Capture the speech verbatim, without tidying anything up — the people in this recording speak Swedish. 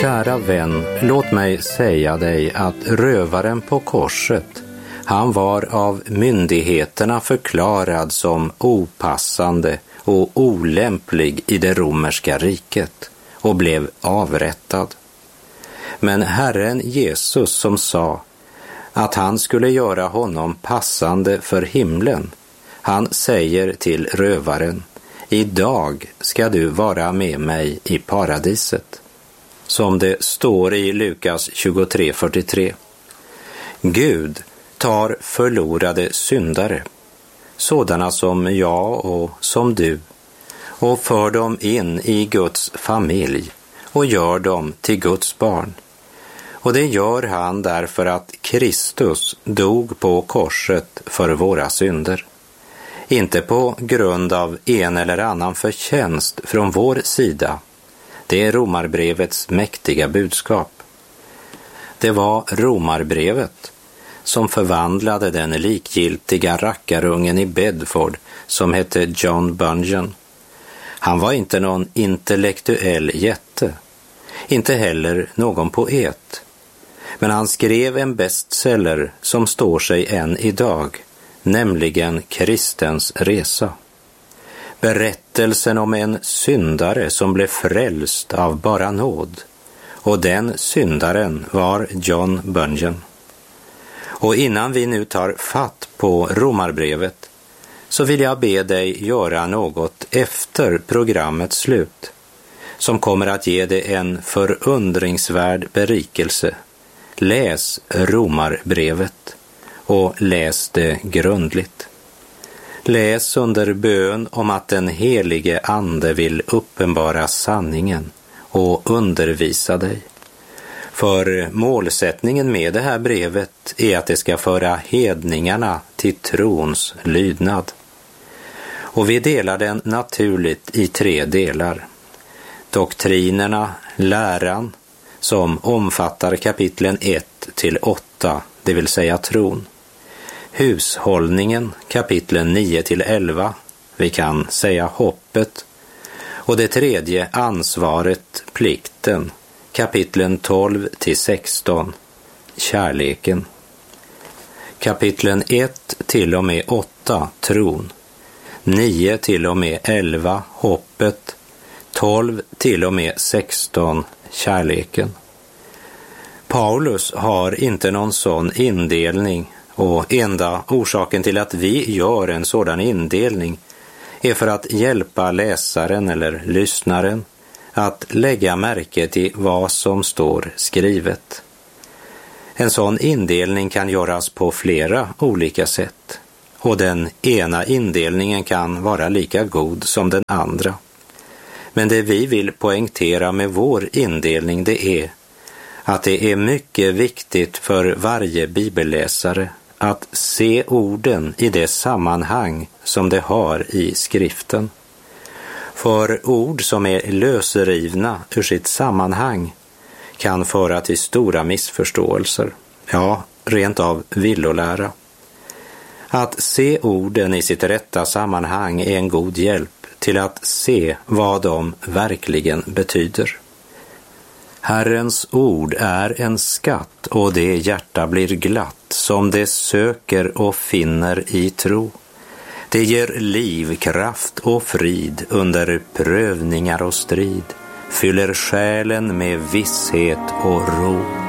Kära vän, låt mig säga dig att rövaren på korset, han var av myndigheterna förklarad som opassande och olämplig i det romerska riket och blev avrättad. Men Herren Jesus, som sa att han skulle göra honom passande för himlen, han säger till rövaren: idag ska du vara med mig i paradiset. Som det står i Lukas tjugotre fyrtiotre. Gud tar förlorade syndare, sådana som jag och som du, och för dem in i Guds familj och gör dem till Guds barn. Och det gör han därför att Kristus dog på korset för våra synder. Inte på grund av en eller annan förtjänst från vår sida. Det är Romarbrevets mäktiga budskap. Det var Romarbrevet som förvandlade den likgiltiga rackarungen i Bedford som hette John Bunyan. Han var inte någon intellektuell jätte, inte heller någon poet. Men han skrev en bestseller som står sig än idag, nämligen Kristens resa. Berättelsen om en syndare som blev frälst av bara nåd. Och den syndaren var John Bunyan. Och innan vi nu tar fatt på Romarbrevet så vill jag be dig göra något efter programmets slut som kommer att ge dig en förundringsvärd berikelse. Läs Romarbrevet och läs det grundligt. Läs under bön om att den helige ande vill uppenbara sanningen och undervisa dig. För målsättningen med det här brevet är att det ska föra hedningarna till trons lydnad. Och vi delar den naturligt i tre delar. Doktrinerna, läran, som omfattar kapitlen ett till åtta, det vill säga tron. Hushållningen, kapitlen nio till elva, vi kan säga hoppet. Och det tredje, ansvaret, plikten, kapitlen tolv till sexton, kärleken. Kapitlen ett till och med åtta, tron. nio till och med elva, hoppet. tolv till och med sexton, kärleken. Paulus har inte någon sån indelning, och enda orsaken till att vi gör en sådan indelning är för att hjälpa läsaren eller lyssnaren att lägga märke till vad som står skrivet. En sån indelning kan göras på flera olika sätt, och den ena indelningen kan vara lika god som den andra. Men det vi vill poängtera med vår indelning, det är att det är mycket viktigt för varje bibelläsare att se orden i det sammanhang som det har i skriften. För ord som är lösrivna ur sitt sammanhang kan föra till stora missförståelser, ja, rent av villolära. Att se orden i sitt rätta sammanhang är en god hjälp till att se vad de verkligen betyder. Herrens ord är en skatt, och det hjärta blir glatt som det söker och finner i tro. Det ger liv, kraft och frid under prövningar och strid, fyller själen med visshet och ro.